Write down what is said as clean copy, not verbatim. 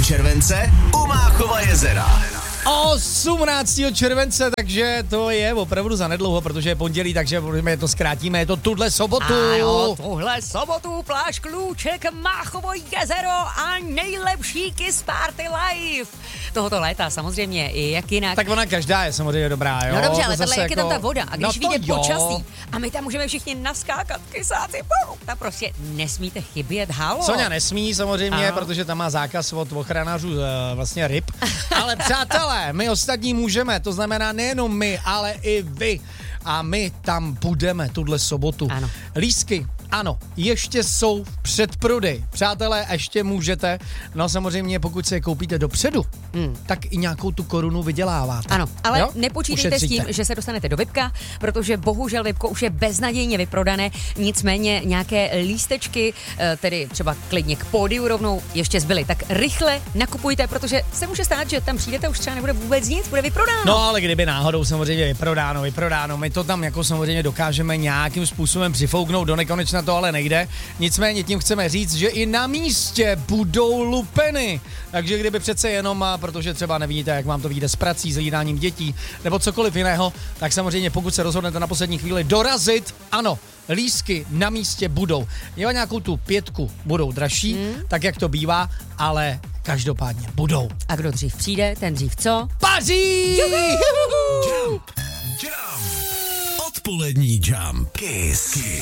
července u Máchova jezera. 18. července, takže to je opravdu zanedlouho, protože je pondělí, takže to zkrátíme, je to tuhle sobotu. Ano, tuhle sobotu pláž Klůček, Máchovo jezero a nejlepší Kiss Party Live. Tohoto léta samozřejmě, i jak jinak. Tak ona každá je samozřejmě dobrá, jo. No dobře, ale to tahle, jak je tam ta voda a když vyjde počasí a my tam můžeme všichni naskákat, kysáci, tam prostě nesmíte chybět, halo. Soňa nesmí samozřejmě, ano. Protože tam má zákaz od ochranářů vlastně ryb, ale přátelé, my ostatní můžeme, to znamená nejenom my, ale i vy. A my tam budeme tuhle sobotu. Ano. Lístky, ano, ještě jsou v předprodeji. Přátelé, ještě můžete. No samozřejmě, pokud se je koupíte dopředu, tak i nějakou tu korunu vyděláváte. Ano, ale jo? nepočítejte s tím, že se dostanete do VIPka, protože bohužel VIPko už je beznadějně vyprodané, nicméně nějaké lístečky, tedy třeba klidně k pódiu rovnou, ještě zbyly. Tak rychle nakupujte, protože se může stát, že tam přijdete, už třeba nebude vůbec nic, bude vyprodáno. No ale kdyby náhodou samozřejmě vyprodáno, my to tam jako samozřejmě dokážeme nějakým způsobem přifouknout, do nekonečna to ale nejde. Nicméně tím chceme říct, že i na místě budou lupeny. Takže kdyby přece jenom, protože třeba nevidíte, jak vám to vyjde s prací, s jídáním dětí, nebo cokoliv jiného, tak samozřejmě pokud se rozhodnete na poslední chvíli dorazit, ano, lístky na místě budou. Měla nějakou tu 5 budou dražší, tak jak to bývá, ale každopádně budou. A kdo dřív přijde, ten dřív co? Paří! Jump. Odpolední Jump. Kiss.